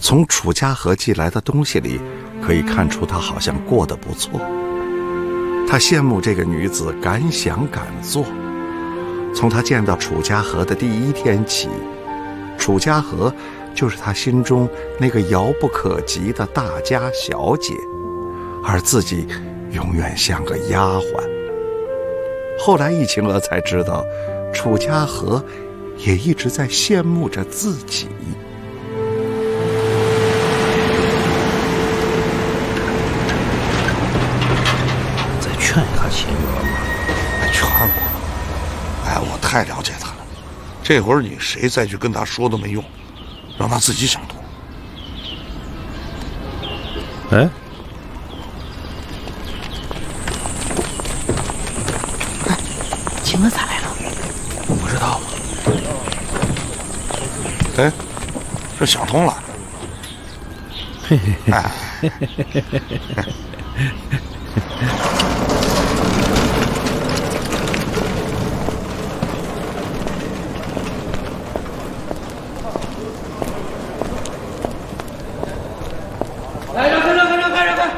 从楚家河寄来的东西里，可以看出他好像过得不错。他羡慕这个女子敢想敢做。从他见到楚家河的第一天起，楚家河就是他心中那个遥不可及的大家小姐，而自己永远像个丫鬟。后来易晴娥才知道，楚家河也一直在羡慕着自己。 再劝一下晴娥嘛。 劝过了。我太了解他了，这会儿你谁再去跟他说都没用，让他自己想通。 晴娥咋来了？ 我不知道。 这想通了。 嘿嘿嘿。